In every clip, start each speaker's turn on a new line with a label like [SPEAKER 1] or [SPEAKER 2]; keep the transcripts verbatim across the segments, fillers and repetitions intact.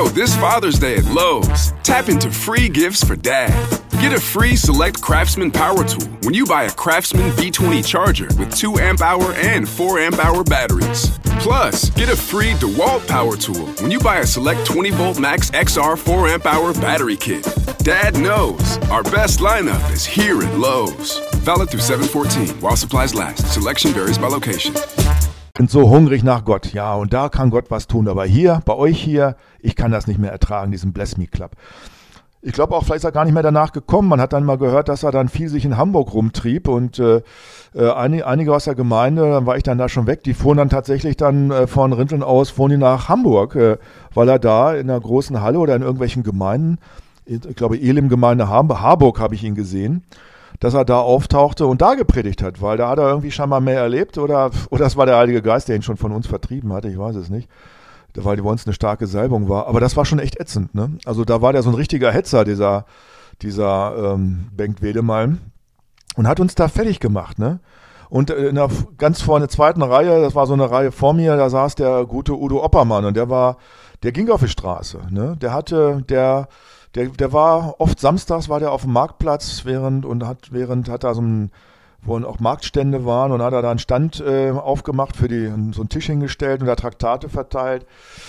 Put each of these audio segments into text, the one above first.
[SPEAKER 1] Now, this Father's Day at Lowe's, tap into free gifts for Dad. Get a free Select Craftsman power tool when you buy a Craftsman B twenty charger with two amp hour and four amp hour batteries. Plus, get a free DeWalt power tool when you buy a Select twenty volt Max X R four amp hour battery kit. Dad knows our best lineup is here at Lowe's. Valid through seven fourteen while supplies last. Selection varies by location.
[SPEAKER 2] Sind so hungrig nach Gott. Ja, und da kann Gott was tun. Aber hier, bei euch hier, ich kann das nicht mehr ertragen, diesen Bless Me Club. Ich glaube auch, vielleicht ist er gar nicht mehr danach gekommen. Man hat dann mal gehört, dass er dann viel sich in Hamburg rumtrieb und äh, äh, einige, einige aus der Gemeinde, dann war ich dann da schon weg, die fuhren dann tatsächlich dann äh, von Rinteln aus, fuhren die nach Hamburg, äh, weil er da in einer großen Halle oder in irgendwelchen Gemeinden, ich glaube Elim-Gemeinde Harburg habe ich ihn gesehen, dass er da auftauchte und da gepredigt hat, weil da hat er irgendwie scheinbar mehr erlebt oder, oder es war der Heilige Geist, der ihn schon von uns vertrieben hatte, ich weiß es nicht. Weil bei uns eine starke Salbung war. Aber das war schon echt ätzend, ne? Also da war der so ein richtiger Hetzer, dieser, dieser ähm, Bengt Wedemalm, und hat uns da fertig gemacht, ne? Und in der ganz vorne zweiten Reihe, das war so eine Reihe vor mir, da saß der gute Udo Oppermann und der war, der ging auf die Straße, ne? Der hatte, der, der, der war oft samstags, war der auf dem Marktplatz während und hat, während hat da so ein, wo auch Marktstände waren und hat er da einen Stand äh, aufgemacht, für die so einen Tisch hingestellt und da Traktate verteilt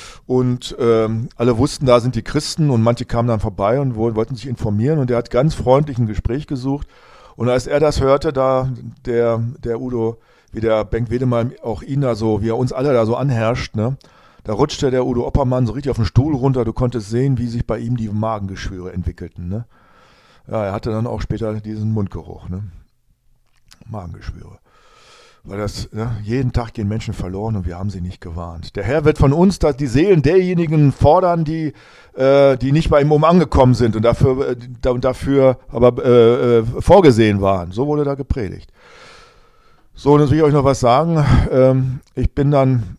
[SPEAKER 2] und ähm, alle wussten, da sind die Christen und manche kamen dann vorbei und wollten sich informieren und der hat ganz freundlich ein Gespräch gesucht und als er das hörte, da der, der Udo, wie der Bengt Wedemalm auch ihn da so, wie er uns alle da so anherrscht, ne, da rutschte der Udo Oppermann so richtig auf den Stuhl runter, du konntest sehen, wie sich bei ihm die Magengeschwüre entwickelten, ne. Ja, er hatte dann auch später diesen Mundgeruch, ne. Magengeschwüre. Weil das, ne, jeden Tag gehen Menschen verloren und wir haben sie nicht gewarnt. Der Herr wird von uns dass die Seelen derjenigen fordern, die, äh, die nicht bei ihm um angekommen sind und dafür, äh, da, und dafür aber äh, äh, vorgesehen waren. So wurde da gepredigt. So, und jetzt will ich euch noch was sagen. Ähm, ich bin dann,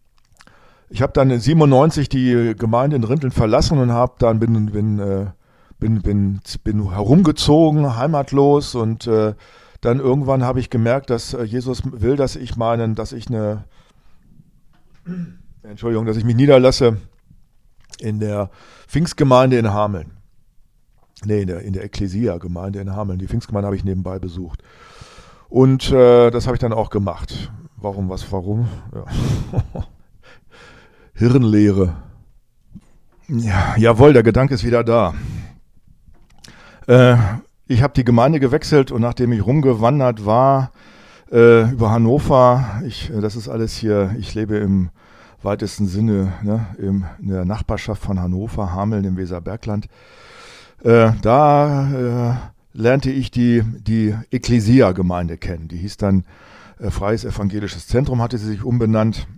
[SPEAKER 2] ich habe dann in siebenundneunzig die Gemeinde in Rinteln verlassen und habe dann bin, bin, äh, bin, bin, bin herumgezogen, heimatlos und äh, dann irgendwann habe ich gemerkt, dass Jesus will, dass ich meinen, dass ich eine, Entschuldigung, dass ich mich niederlasse in der Pfingstgemeinde in Hameln. Nee, in der, in der Ekklesia-Gemeinde in Hameln. Die Pfingstgemeinde habe ich nebenbei besucht. Und äh, das habe ich dann auch gemacht. Warum, was, warum? Ja. Hirnlehre. Ja, jawohl, der Gedanke ist wieder da. Äh, Ich habe die Gemeinde gewechselt und nachdem ich rumgewandert war äh, über Hannover, ich, das ist alles hier, ich lebe im weitesten Sinne ne, im, in der Nachbarschaft von Hannover, Hameln im Weserbergland, äh, da äh, lernte ich die, die Ekklesia-Gemeinde kennen. Die hieß dann äh, Freies Evangelisches Zentrum, hatte sie sich umbenannt.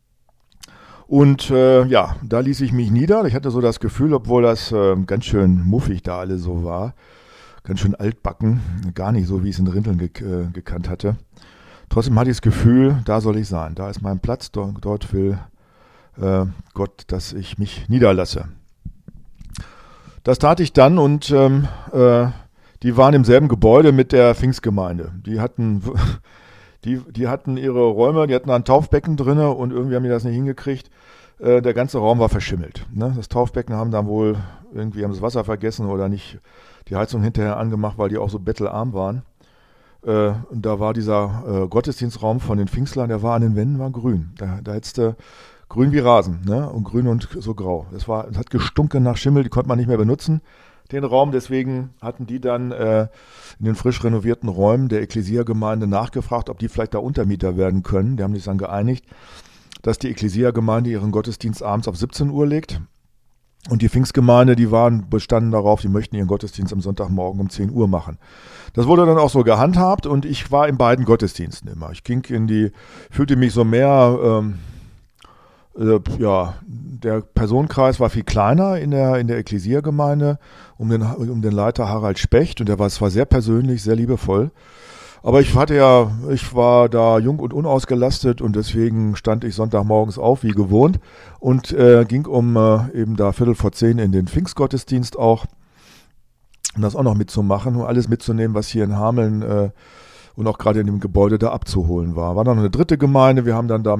[SPEAKER 2] Und äh, ja, da ließ ich mich nieder. Ich hatte so das Gefühl, obwohl das äh, ganz schön muffig da alle so war, ganz schön altbacken, gar nicht so, wie ich es in Rinteln ge- äh, gekannt hatte. Trotzdem hatte ich das Gefühl, da soll ich sein, da ist mein Platz, dort, dort will äh, Gott, dass ich mich niederlasse. Das tat ich dann und ähm, äh, die waren im selben Gebäude mit der Pfingstgemeinde. Die hatten, die, die hatten ihre Räume, die hatten ein Taufbecken drin und irgendwie haben die das nicht hingekriegt. Äh, der ganze Raum war verschimmelt. Ne? Das Taufbecken haben dann wohl, irgendwie haben das Wasser vergessen oder nicht die Heizung hinterher angemacht, weil die auch so bettelarm waren. Äh, und da war dieser äh, Gottesdienstraum von den Pfingstlern, der war an den Wänden, war grün. Da, da hättest du grün wie Rasen, ne? Und grün und so grau. Das war, das hat gestunken nach Schimmel, die konnte man nicht mehr benutzen, den Raum. Deswegen hatten die dann äh, in den frisch renovierten Räumen der Ekklesia-Gemeinde nachgefragt, ob die vielleicht da Untermieter werden können. Die haben sich dann geeinigt, dass die Ekklesia-Gemeinde ihren Gottesdienst abends auf siebzehn Uhr legt. Und die Pfingstgemeinde, die waren bestanden darauf, die möchten ihren Gottesdienst am Sonntagmorgen um zehn Uhr machen. Das wurde dann auch so gehandhabt und ich war in beiden Gottesdiensten immer. Ich ging in die, fühlte mich so mehr, ähm, äh, ja, der Personenkreis war viel kleiner in der, in der Ekklesia-Gemeinde um den, um den Leiter Harald Specht und der war zwar sehr persönlich, sehr liebevoll. Aber ich hatte ja, ich war da jung und unausgelastet und deswegen stand ich Sonntagmorgens auf, wie gewohnt, und äh, ging um äh, eben da Viertel vor zehn in den Pfingstgottesdienst auch, um das auch noch mitzumachen, um alles mitzunehmen, was hier in Hameln äh, und auch gerade in dem Gebäude da abzuholen war. War dann noch eine dritte Gemeinde, wir haben dann da